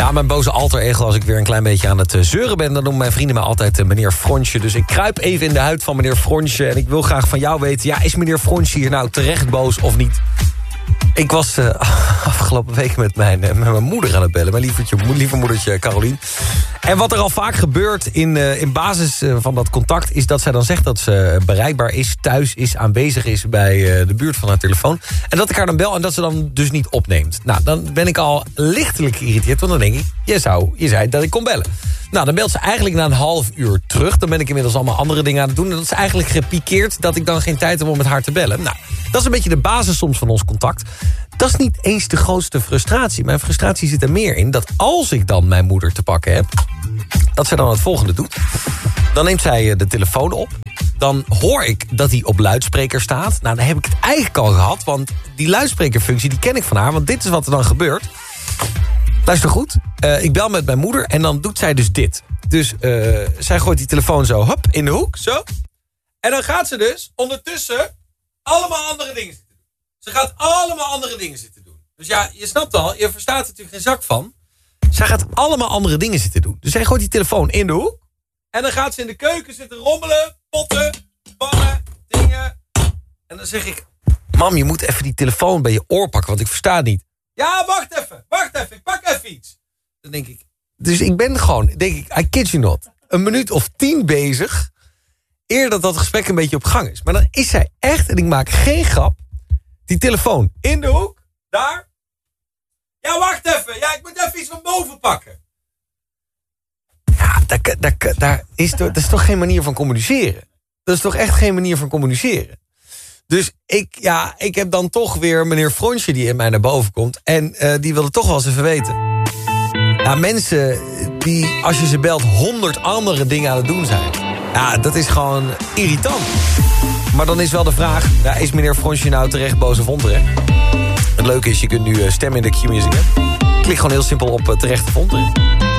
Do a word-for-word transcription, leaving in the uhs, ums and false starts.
Ja, mijn boze alter ego, als ik weer een klein beetje aan het zeuren ben... dan noemen mijn vrienden me altijd uh, meneer Fronsje. Dus ik kruip even in de huid van meneer Fronsje... en ik wil graag van jou weten... ja, is meneer Fronsje hier nou terecht boos of niet? Ik was uh, afgelopen week met mijn, uh, met mijn moeder aan het bellen. Mijn lievertje, lieve moedertje Carolien. En wat er al vaak gebeurt in, uh, in basis uh, van dat contact... is dat zij dan zegt dat ze bereikbaar is, thuis is, aanwezig is... bij uh, de buurt van haar telefoon. En dat ik haar dan bel en dat ze dan dus niet opneemt. Nou, dan ben ik al lichtelijk geïrriteerd. Want dan denk ik, je, zou, je zei dat ik kon bellen. Nou, dan belt ze eigenlijk na een half uur terug. Dan ben ik inmiddels allemaal andere dingen aan het doen. En dat is eigenlijk gepikeerd dat ik dan geen tijd heb om met haar te bellen. Nou, dat is een beetje de basis soms van ons contact. Dat is niet eens de grootste frustratie. Mijn frustratie zit er meer in dat als ik dan mijn moeder te pakken heb... dat zij dan het volgende doet. Dan neemt zij de telefoon op. Dan hoor ik dat hij op luidspreker staat. Nou, dan heb ik het eigenlijk al gehad. Want die luidsprekerfunctie die ken ik van haar. Want dit is wat er dan gebeurt. Luister goed. Uh, ik bel met mijn moeder en dan doet zij dus dit. Dus uh, zij gooit die telefoon zo hop, in de hoek. Zo. En dan gaat ze dus ondertussen allemaal andere dingen zitten doen. Ze gaat allemaal andere dingen zitten doen. Dus ja, je snapt al. Je verstaat er natuurlijk geen zak van. Zij gaat allemaal andere dingen zitten doen. Dus zij gooit die telefoon in de hoek. En dan gaat ze in de keuken zitten rommelen. Potten, pannen, dingen. En dan zeg ik... Mam, je moet even die telefoon bij je oor pakken. Want ik versta het niet. Ja, wacht even. Wacht even. Ik pak even iets. Dan denk ik... Dus ik ben gewoon... Denk ik, I kid you not. Een minuut of tien bezig. Eer dat dat gesprek een beetje op gang is. Maar dan is zij echt... En ik maak geen grap. Die telefoon in de hoek. Daar. Ja, wacht even. Ja, ik moet even iets van boven pakken. Ja, daar, daar, daar is, dat is toch geen manier van communiceren. Dat is toch echt geen manier van communiceren. Dus ik, ja, ik heb dan toch weer meneer Fronsje die in mij naar boven komt. En uh, die wil het toch wel eens even weten. Ja, mensen die, als je ze belt, honderd andere dingen aan het doen zijn. Ja, dat is gewoon irritant. Maar dan is wel de vraag, ja, is meneer Fronsje nou terecht boos of onterecht? Het leuke is, je kunt nu stemmen in de Q-Music. Klik gewoon heel simpel op uh, terecht of onterecht.